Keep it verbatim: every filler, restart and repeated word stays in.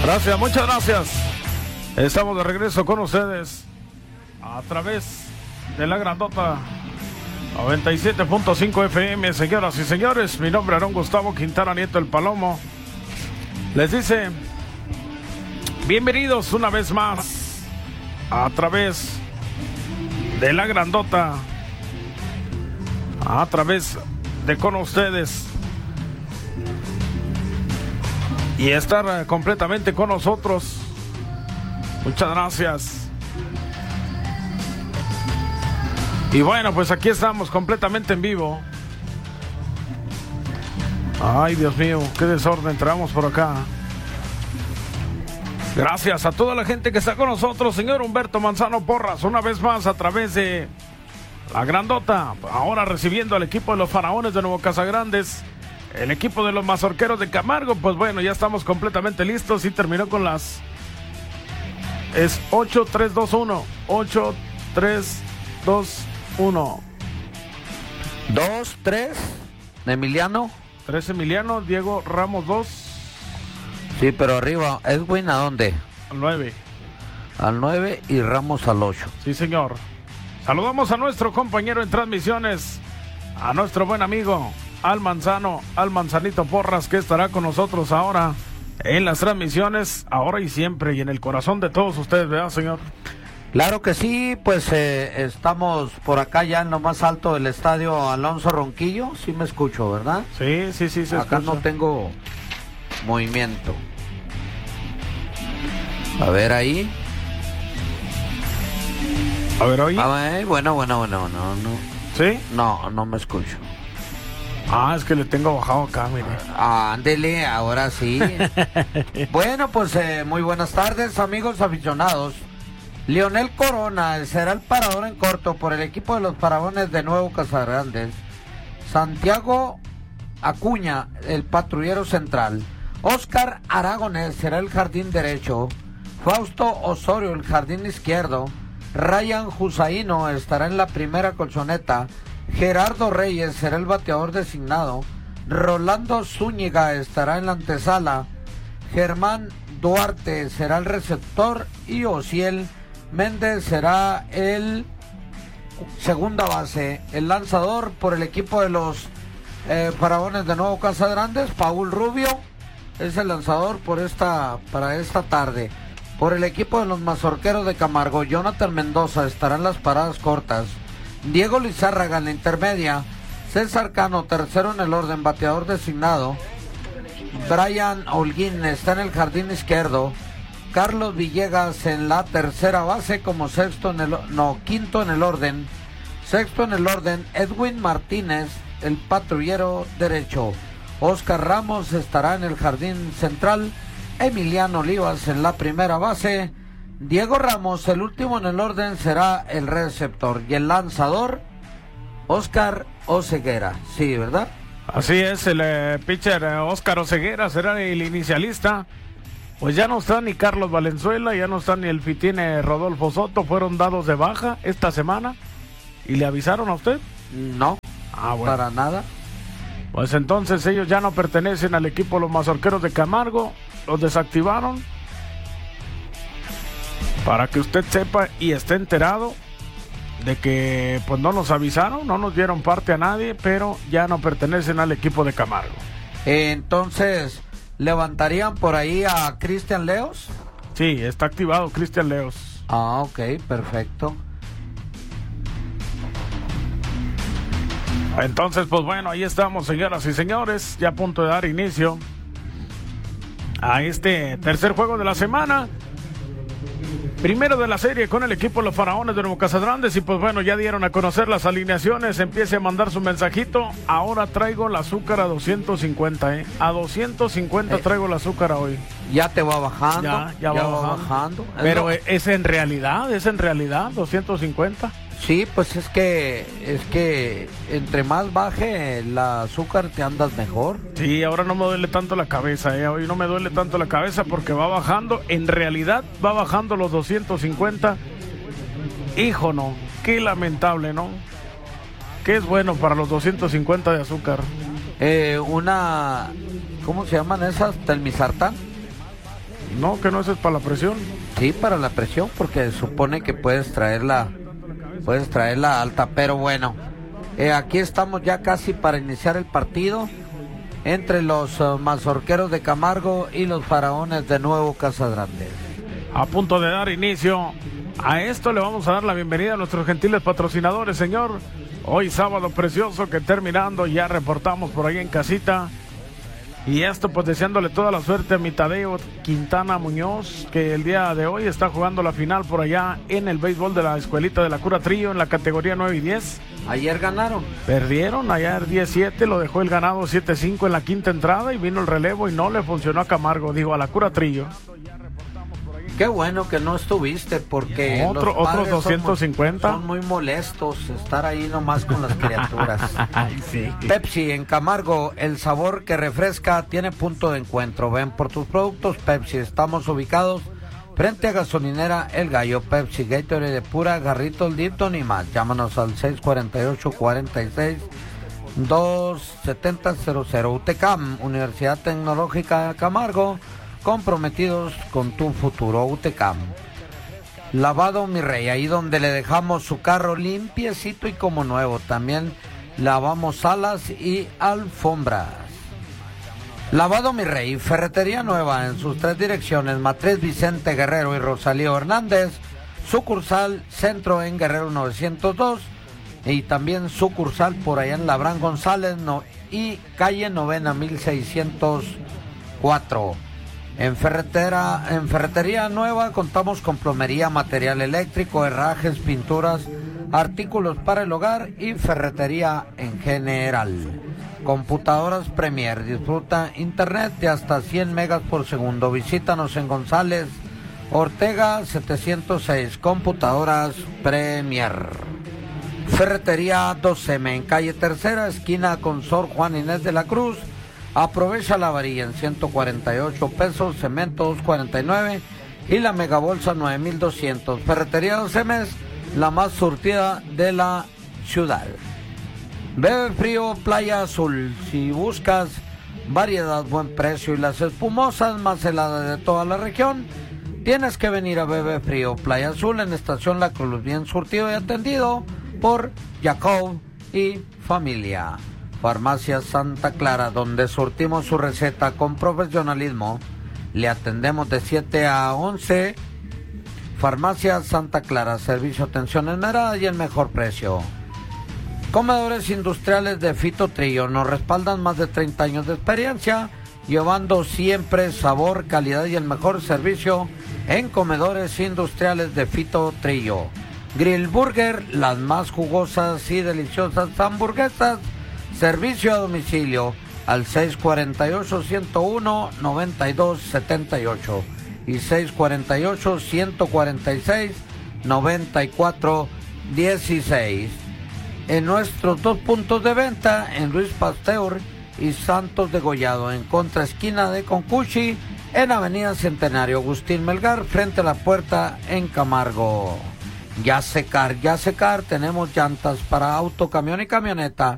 Gracias, muchas gracias. Estamos de regreso con ustedes a través de la grandota noventa y siete punto cinco F M. Señoras y señores, mi nombre es Aarón Gustavo Quintana Nieto, el Palomo. Les dice bienvenidos una vez más a través de la grandota, a través de con ustedes, y estar completamente con nosotros. Muchas gracias. Y bueno, pues aquí estamos completamente en vivo. Ay, Dios mío, qué desorden traemos por acá. Gracias a toda la gente que está con nosotros, señor Humberto Manzano Porras, una vez más a través de la grandota, ahora recibiendo al equipo de los Faraones de Nuevo Casagrandes, el equipo de los Mazorqueros de Camargo. Pues bueno, ya estamos completamente listos y terminó con las... Es ocho tres dos uno, ocho tres dos uno. dos, tres, Emiliano. tres Emiliano, Diego Ramos dos. Sí, pero arriba, Edwin, ¿a dónde? Al nueve. Al nueve y Ramos al ocho. Sí, señor. Saludamos a nuestro compañero en transmisiones, a nuestro buen amigo Al Manzano, Al Manzanito Porras, que estará con nosotros ahora en las transmisiones, ahora y siempre, y en el corazón de todos ustedes, ¿verdad, señor? Claro que sí, pues eh, estamos por acá ya en lo más alto del estadio Alonso Ronquillo. Sí me escucho, ¿verdad? Sí, sí, sí, se acá escucha. No tengo movimiento. A ver ahí. A ver, oye. A ver, bueno, bueno, bueno, no, no. ¿Sí? No, no me escucho. Ah, es que le tengo bajado acá, mire. Ándele, ahora sí. Bueno, pues eh, muy buenas tardes, amigos aficionados. Leonel Corona será el parador en corto por el equipo de los Faraones de Nuevo Casagrandes. Santiago Acuña, el patrullero central. Oscar Aragonés será el jardín derecho. Fausto Osorio, el jardín izquierdo. Ryan Husaino estará en la primera colchoneta. Gerardo Reyes será el bateador designado. Rolando Zúñiga estará en la antesala. Germán Duarte será el receptor y Ociel Méndez será el segunda base. El lanzador por el equipo de los eh, Faraones de Nuevo Casagrandes, Paul Rubio, es el lanzador por esta para esta tarde. Por el equipo de los Mazorqueros de Camargo, Jonathan Mendoza estará en las paradas cortas. Diego Lizárraga en la intermedia. César Cano, tercero en el orden, bateador designado. Brian Holguín está en el jardín izquierdo. Carlos Villegas en la tercera base como sexto en el no quinto en el orden. Sexto en el orden, Edwin Martínez, el patrullero derecho. Oscar Ramos estará en el jardín central. Emiliano Olivas en la primera base. Diego Ramos, el último en el orden, será el receptor. Y el lanzador, Oscar Oseguera. Sí, ¿verdad? Así es, el eh, pitcher eh, Oscar Oseguera será el inicialista. Pues ya no está ni Carlos Valenzuela, ya no está ni el Fitine Rodolfo Soto. Fueron dados de baja esta semana. ¿Y le avisaron a usted? No, ah, bueno. Para nada. Pues entonces ellos ya no pertenecen al equipo de los Mazorqueros de Camargo. Los desactivaron. Para que usted sepa y esté enterado de que pues no nos avisaron, no nos dieron parte a nadie, pero ya no pertenecen al equipo de Camargo. Entonces, ¿levantarían por ahí a Cristian Leos? Sí, está activado Cristian Leos. Ah, ok, perfecto. Entonces, pues bueno, ahí estamos, señoras y señores, ya a punto de dar inicio a este tercer juego de la semana. Primero de la serie con el equipo de los Faraones de Nuevo Casagrandes. Y pues bueno, ya dieron a conocer las alineaciones. Empiece a mandar su mensajito. Ahora traigo el azúcar a doscientos cincuenta, ¿eh? A doscientos cincuenta eh, traigo el azúcar hoy. Ya te va bajando. Ya, ya, ya va, va bajando. bajando. Pero es, es en realidad, es en realidad doscientos cincuenta. Sí, pues es que es que entre más baje el azúcar te andas mejor. Sí, ahora no me duele tanto la cabeza, ¿eh? Hoy no me duele tanto la cabeza porque va bajando. En realidad va bajando los doscientos cincuenta. Hijo, no, qué lamentable, ¿no? ¿Qué es bueno para los doscientos cincuenta de azúcar? Eh, una, ¿cómo se llaman esas? Telmisartán. No, que no, eso es para la presión. Sí, para la presión, porque supone que puedes traerla, puedes traerla alta, pero bueno, eh, aquí estamos ya casi para iniciar el partido entre los uh, mazorqueros de Camargo y los faraones de Nuevo Casa Grande. A punto de dar inicio a esto, le vamos a dar la bienvenida a nuestros gentiles patrocinadores, señor. Hoy sábado precioso que terminando ya reportamos por ahí en casita. Y esto pues deseándole toda la suerte a mi Tadeo Quintana Muñoz, que el día de hoy está jugando la final por allá en el béisbol de la escuelita de la Cura Trillo en la categoría nueve y diez. Ayer ganaron. Perdieron, ayer diez siete, lo dejó el ganado siete cinco en la quinta entrada y vino el relevo y no le funcionó a Camargo, digo a la Cura Trillo. Qué bueno que no estuviste, porque Otro, los otros doscientos cincuenta. Son muy, son muy molestos estar ahí nomás con las criaturas. Ay, sí. Pepsi en Camargo, el sabor que refresca, tiene punto de encuentro. Ven por tus productos Pepsi. Estamos ubicados frente a Gasolinera El Gallo. Pepsi, Gatorade de pura, Garritos, Lipton y más. Llámanos al seis cuatro ocho, cuatro seis, dos siete cero cero. UTECAM, Universidad Tecnológica de Camargo, comprometidos con tu futuro. UTECAM. Lavado Mi Rey, ahí donde le dejamos su carro limpiecito y como nuevo. También lavamos salas y alfombras. Lavado Mi Rey, ferretería nueva en sus tres direcciones, Matriz Vicente Guerrero y Rosalío Hernández, sucursal Centro en Guerrero novecientos dos y también sucursal por allá en Labrán González no, y calle Novena mil seiscientos cuatro. En ferretera, en ferretería nueva contamos con plomería, material eléctrico, herrajes, pinturas, artículos para el hogar y ferretería en general. Computadoras Premier, disfruta internet de hasta cien megas por segundo. Visítanos en González Ortega setecientos seis. Computadoras Premier. Ferretería dos eme en calle Tercera, esquina con Sor Juan Inés de la Cruz. Aprovecha la varilla en ciento cuarenta y ocho pesos, cemento dos cuarenta y nueve y la megabolsa nueve mil doscientos. Ferretería dos eme, la más surtida de la ciudad. Bebe Frío Playa Azul, si buscas variedad, buen precio y las espumosas más heladas de toda la región, tienes que venir a Bebe Frío Playa Azul en Estación La Cruz, bien surtido y atendido por Jacob y familia. Farmacia Santa Clara, donde surtimos su receta con profesionalismo, le atendemos de siete a once. Farmacia Santa Clara, servicio, atención esmerada y el mejor precio. Comedores industriales de Fito Trillo, nos respaldan más de treinta años de experiencia, llevando siempre sabor, calidad y el mejor servicio en comedores industriales de Fito Trillo. Grill Burger, las más jugosas y deliciosas hamburguesas, servicio a domicilio al seis cuatro ocho, uno cero uno, nueve dos siete ocho y seis cuatro ocho, uno cuatro seis, nueve cuatro uno seis. En nuestros dos puntos de venta, en Luis Pasteur y Santos de Gollado, en contraesquina de Concuchi, en Avenida Centenario, Agustín Melgar, frente a la puerta en Camargo. Yasecar, Yasecar, tenemos llantas para auto, camión y camioneta.